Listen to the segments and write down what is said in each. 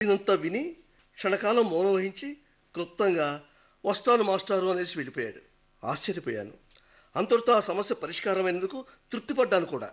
ఇదంతా విని క్షణకాలం మౌనం వహించి క్లుప్తంగా వస్తాను మాస్టారు అనేసి వెళ్ళిపోయాడు. ఆశ్చర్యపోయాను. అంతటితో ఆ సమస్య పరిష్కారమైనందుకు తృప్తిపడ్డాను కూడా.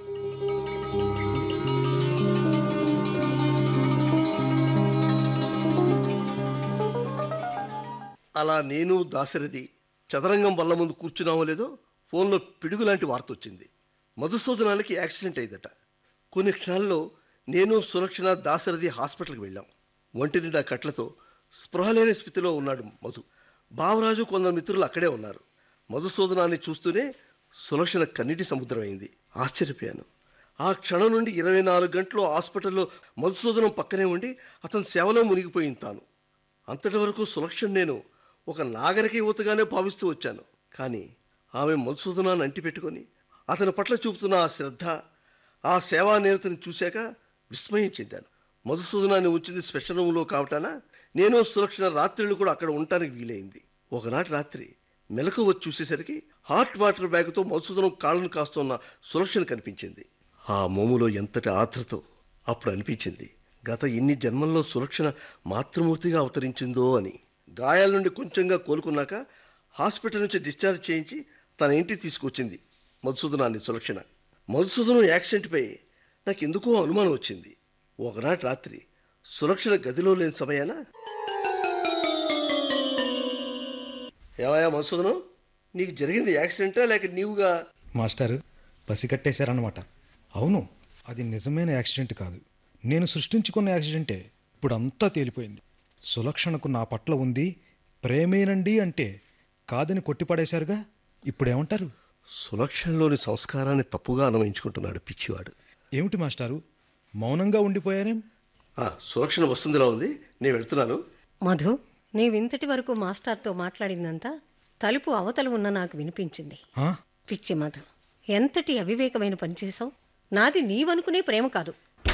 అలా నేను దాశరథి చదరంగం వల్ల ముందు కూర్చున్నామో లేదో ఫోన్లో పిడుగులాంటి వార్త వచ్చింది. మధుసూదనానికి యాక్సిడెంట్ అయిందట. కొన్ని క్షణాల్లో నేను సులక్షణ దాశరథి హాస్పిటల్కి వెళ్ళాం. ఒంటి నిండా కట్లతో స్పృహ లేని స్థితిలో ఉన్నాడు మధు. బావరాజు కొందరు మిత్రులు అక్కడే ఉన్నారు. మధుసూదనాన్ని చూస్తూనే సులక్షణ కన్నీటి సముద్రం అయింది. ఆశ్చర్యపోయాను. ఆ క్షణం నుండి 24 గంటలు హాస్పిటల్లో మధుసూదనం పక్కనే ఉండి అతని సేవలో మునిగిపోయింది తాను. అంతటి వరకు సులక్షణ నేను ఒక నాగరిక యువతగానే భావిస్తూ వచ్చాను. కానీ ఆమె మధుసూదనాన్ని అంటిపెట్టుకొని అతని పట్ల చూపుతున్న ఆ శ్రద్ధ, ఆ సేవా నిరతిని చూశాక విస్మయం చెందాను. మధుసూదనాన్ని ఉంచింది స్పెషల్ రూమ్లో కావటాన నేను సులక్షణ రాత్రిళ్ళు కూడా అక్కడ ఉండటానికి వీలైంది. ఒకనాటి రాత్రి మెలకు వచ్చి చూసేసరికి హాట్ వాటర్ బ్యాగ్తో మధుసూదనం కాళ్ళను కాస్తున్న సులక్షణ కనిపించింది. ఆ మోములో ఎంతటి ఆత్రతో అప్పుడు అనిపించింది గత ఇన్ని జన్మల్లో సులక్షణ మాతృమూర్తిగా అవతరించిందో అని. గాయాల నుండి కొంచెంగా కోలుకున్నాక హాస్పిటల్ నుంచి డిశ్చార్జ్ చేయించి తన ఇంటికి తీసుకొచ్చింది మధుసూదనాన్ని సులక్షణ. మధుసూదనం యాక్సిడెంట్పై నాకు ఎందుకో అనుమానం వచ్చింది. ఒకనాటి రాత్రి సులక్షణ గదిలో లేని సమయాన, ఏమయ్యా మధుసూదనం, నీకు జరిగింది యాక్సిడెంటా లేక నీవుగా? మాస్టారు పసికట్టేశారన్నమాట. అవును, అది నిజమైన యాక్సిడెంట్ కాదు, నేను సృష్టించుకున్న యాక్సిడెంటే. ఇప్పుడు అంతా తేలిపోయింది. సులక్షణకు నా పట్ల ఉంది ప్రేమేనండి అంటే కాదని కొట్టిపడేశారుగా, ఇప్పుడేమంటారు? సులక్షణలోని సంస్కారాన్ని తప్పుగా అన్వయించుకుంటున్నాడు పిచ్చివాడు. ఏమిటి మాస్టారు మౌనంగా ఉండిపోయారేం? సులక్షణ వస్తుందిలా ఉంది, నేను వెళ్తున్నాను. మధు, నీవింతటి వరకు మాస్టర్తో మాట్లాడిందంతా తలుపు అవతల ఉన్న నాకు వినిపించింది. పిచ్చి మధు, ఎంతటి అవివేకమైన పని చేశావు. నాది నీవనుకునే ప్రేమ కాదు.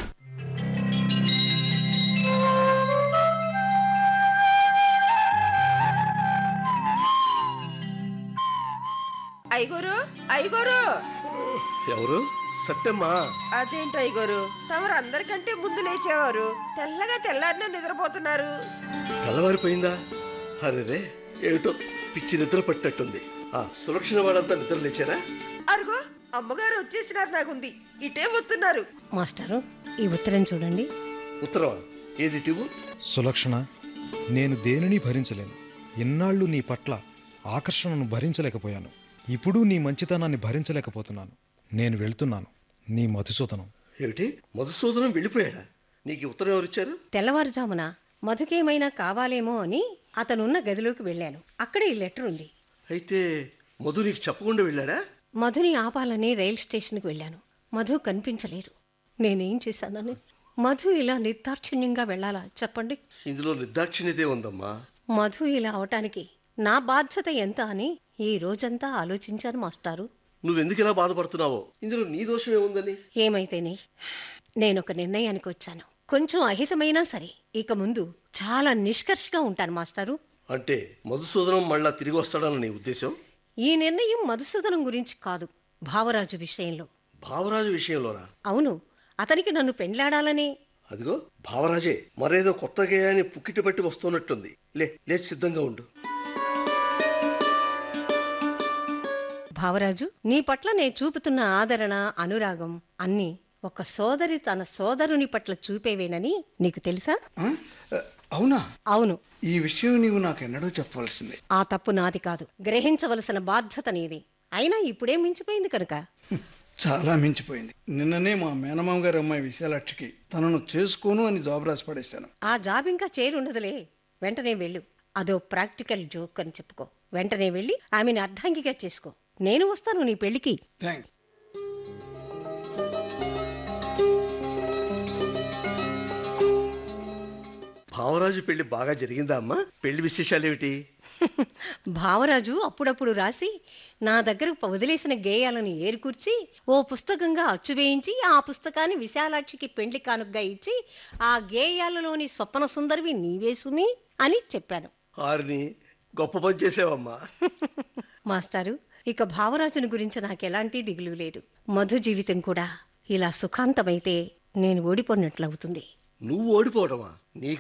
అయ్యగోరు, అయ్యగోరు. ఎవరు? సత్యమ్మా. అదేంటి అయ్యగోరు, తమరు అందరికంటే ముందు లేచేవారు, తెల్లగా తెల్లారినే నిద్రపోతున్నారు. తెల్లవారిపోయిందా? అరే ఏమిటో పిచ్చి నిద్ర పట్టినట్టుంది. సులక్షణ వాడంతా నిద్ర లేచారా? అరుగో అమ్మగారు వచ్చేసినారు. నాకుంది, ఇటే వస్తున్నారు. మాస్టారు, ఈ ఉత్తరం చూడండి. ఉత్తరమా? ఏది టివు? సులక్షణ, నేను దేనిని భరించలేను. ఇన్నాళ్ళు నీ పట్ల ఆకర్షణను భరించలేకపోయాను. ఇప్పుడు నీ మంచితనాన్ని భరించలేకపోతున్నాను. నేను వెళ్తున్నాను. నీ మధుసూదనం. ఏమిటి, మధుసూదనం వెళ్ళిపోయాడా? నీకు ఉత్తరం ఎవరిచ్చారు? తెల్లవారుజామున మధుకేమైనా కావాలేమో అని అతనున్న గదిలోకి వెళ్ళాను. అక్కడ ఈ లెటర్ ఉంది. అయితే మధు నీకు చెప్పకుండా వెళ్ళాడా? మధుని ఆపాలని రైల్ స్టేషన్కి వెళ్ళాను. మధు కనిపించలేదు. నేనేం చేశానని? మధు ఇలా నిర్దాక్షిణ్యంగా వెళ్ళాలా చెప్పండి? ఇందులో నిర్దాక్షిణ్యతే ఉందమ్మా. మధు ఇలా అవటానికి నా బాధ్యత ఎంత అని ఈ రోజంతా ఆలోచించాను మాస్టారు. నువ్వెందుకు ఇలా బాధపడుతున్నావో? ఇందులో నీ దోషం ఏముందని? ఏమైతేనే నేనొక నిర్ణయానికి వచ్చాను. కొంచెం అహితమైనా సరే ఇక ముందు చాలా నిష్కర్షగా ఉంటాను మాస్టారు. అంటే మధుసూదనం మళ్ళా తిరిగి వస్తాడన్న నీ ఉద్దేశం? ఈ నిర్ణయం మధుసూదనం గురించి కాదు, భావరాజు విషయంలో. భావరాజు విషయంలోనా? అవును, అతనికి నన్ను పెండ్లాడాలనే. అదిగో భావరాజే మరేదో కొత్త గేయాన్ని పుక్కిటి పట్టి వస్తున్నట్టుంది. లేచి సిద్ధంగా ఉండు. భావరాజు, నీ పట్ల నేను చూపుతున్న ఆదరణ, అనురాగం అన్నీ ఒక సోదరి తన సోదరుని పట్ల చూపేవేనని నీకు తెలుసా? అవునా? అవును. ఈ విషయం నీవు నాకెన్నడూ చెప్పవలసింది. ఆ తప్పు నాది కాదు, గ్రహించవలసిన బాధ్యత నీది. అయినా ఇప్పుడే మించిపోయింది కనుక. చాలా మించిపోయింది. నిన్ననే మా మేనమామ గారి అమ్మాయి విశాలాక్షికి తనను చేసుకోను అని జాబ్ రాసి పడేశాను. ఆ జాబ్ ఇంకా చేరుండదులే. వెంటనే వెళ్ళు. అదో ప్రాక్టికల్ జోక్ అని చెప్పుకో. వెంటనే వెళ్ళి ఆమెను అర్ధాంగిగా చేసుకో. నేను వస్తాను నీ పెళ్లికి. థ్యాంక్స్. భావరాజు పెళ్లి బాగా జరిగిందా అమ్మా? పెళ్లి విశేషాలేమిటి? భావరాజు అప్పుడప్పుడు రాసి నా దగ్గరకు వదిలేసిన గేయాలను ఏరుకూర్చి ఓ పుస్తకంగా అచ్చువేయించి ఆ పుస్తకాన్ని విశాలాక్షికి పెండ్లి కానుకగా ఇచ్చి ఆ గేయాలలోని స్వప్న సుందరివి నీవేసుని అని చెప్పాను. ఆరిని గొప్ప పని చేసావమ్మా. మాస్టారు, ఇక భావరాజుని గురించి నాకెలాంటి దిగులు లేదు. మధు జీవితం కూడా ఇలా సుఖాంతమైతే నేను ఓడిపోయినట్లవుతుంది. నువ్వు ఓడిపోవడమా? నీ